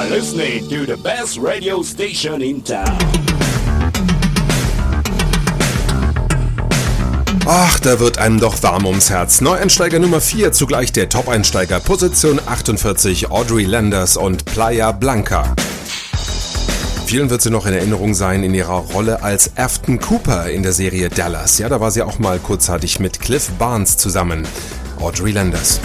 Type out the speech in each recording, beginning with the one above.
listening to the best radio station in town. Ach, da wird einem doch warm ums Herz. Neueinsteiger Nummer 4, zugleich der Top-Einsteiger. Position 48, Audrey Landers und Playa Blanca. Vielen wird sie noch in Erinnerung sein in ihrer Rolle als Afton Cooper in der Serie Dallas. Ja, da war sie auch mal kurzzeitig mit Cliff Barnes zusammen. Audrey Landers.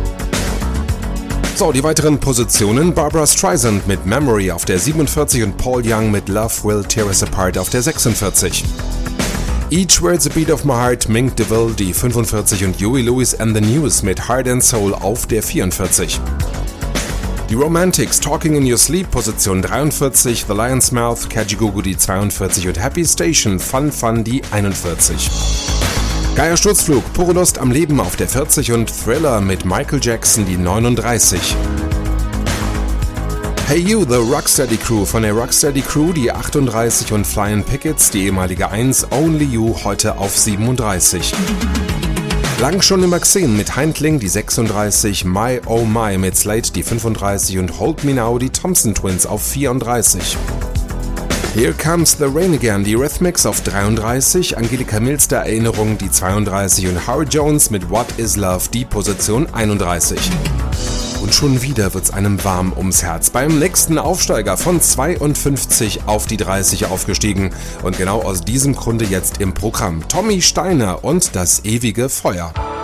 So, die weiteren Positionen. Barbra Streisand mit Memory auf der 47 und Paul Young mit Love Will Tear Us Apart auf der 46. Each Word's a Beat of My Heart, Mink DeVille, die 45 und Huey Lewis and the News mit Heart and Soul auf der 44. Die Romantics, Talking in Your Sleep, Position 43, The Lion's Mouth, Kajagoogoo die 42 und Happy Station, Fun Fun die 41. Geier Sturzflug, Pure Lust am Leben auf der 40 und Thriller mit Michael Jackson die 39. Hey You, The Rocksteady Crew von der Rocksteady Crew, die 38 und Flying Pickets, die ehemalige 1, Only You, heute auf 37. Lang schon immer gesehen mit Heindling, die 36, My Oh My mit Slate, die 35 und Hold Me Now, die Thompson Twins auf 34. Here Comes the Rain Again, die Rhythmics auf 33, Angelika Milster Erinnerung, die 32 und Howard Jones mit What Is Love, die Position 31. Und schon wieder wird's einem warm ums Herz. Beim nächsten Aufsteiger von 52 auf die 30 aufgestiegen. Und genau aus diesem Grunde jetzt im Programm Tommy Steiner und das ewige Feuer.